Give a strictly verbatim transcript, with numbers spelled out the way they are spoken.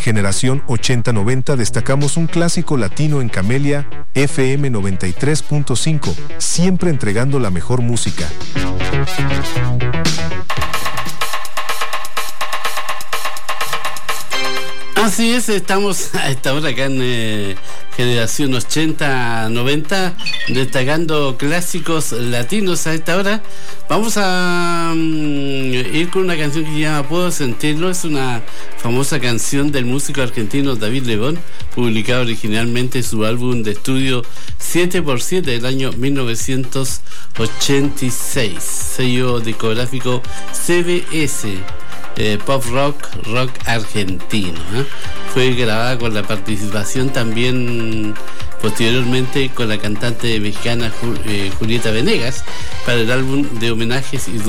Generación ochenta noventa destacamos un clásico latino en Camelia, F M noventa y tres punto cinco, siempre entregando la mejor música. Así es, estamos a esta hora acá en eh, Generación ochenta noventa, destacando clásicos latinos a esta hora. Vamos a um, ir con una canción que se llama Puedo Sentirlo. Es una famosa canción del músico argentino David Lebón, publicado originalmente en su álbum de estudio siete por siete del año mil novecientos ochenta y seis, sello discográfico C B S. Eh, pop rock, rock argentino, ¿eh? Fue grabada con la participación también posteriormente con la cantante mexicana Ju- eh, Julieta Venegas para el álbum de homenajes y